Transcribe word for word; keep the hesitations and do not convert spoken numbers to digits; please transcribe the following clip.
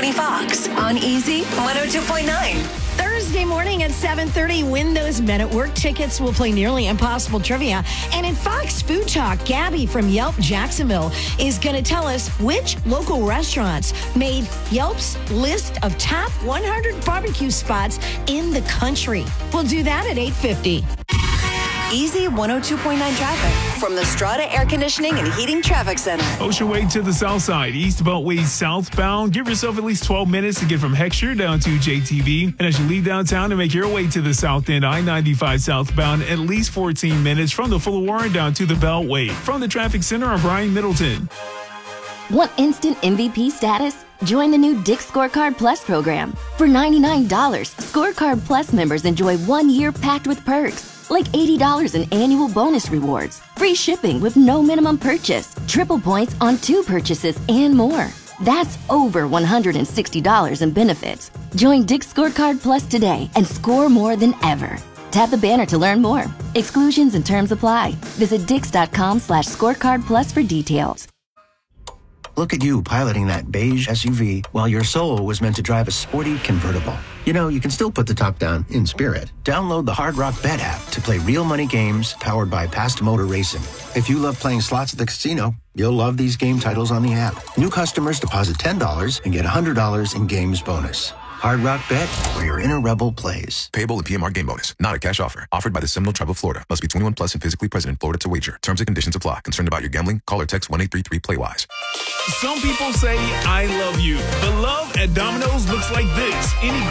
Tony Fox on Easy one oh two point nine. Thursday morning at seven thirty, win those Men at Work tickets. We'll play Nearly Impossible Trivia. And in Fox Food Talk, Gabby from Yelp Jacksonville is going to tell us which local restaurants made Yelp's list of top one hundred barbecue spots in the country. We'll do that at eight fifty. Easy one oh two point nine traffic from the Strata Air Conditioning and Heating Traffic Center. Ocean Way to the south side, East Beltway southbound. Give yourself at least twelve minutes to get from Heckscher down to J T V. And as you leave downtown and make your way to the south end, I ninety-five southbound, at least fourteen minutes from the Fuller Warren down to the Beltway. From the Traffic Center, I'm Brian Middleton. Want instant M V P status? Join the new Dick's Scorecard Plus program. For ninety-nine dollars, Scorecard Plus members enjoy one year packed with perks, like eighty dollars in annual bonus rewards, free shipping with no minimum purchase, triple points on two purchases, and more. That's over one hundred sixty dollars in benefits. Join Dick's Scorecard Plus today and score more than ever. Tap the banner to learn more. Exclusions and terms apply. Visit dix.com slash scorecard plus for details. Look at you piloting that beige S U V while your soul was meant to drive a sporty convertible. You know, you can still put the top down in spirit. Download the Hard Rock Bet app to play real money games powered by Past Motor Racing. If you love playing slots at the casino, you'll love these game titles on the app. New customers deposit ten dollars and get one hundred dollars in games bonus. Hard Rock Bet, where your inner rebel plays. Payable in P M R game bonus. Not a cash offer. Offered by the Seminole Tribe of Florida. Must be twenty-one plus and physically present in Florida to wager. Terms and conditions apply. Concerned about your gambling? Call or text one eight three three play wise. Some people say, I love you. But love at Domino's looks like this. Any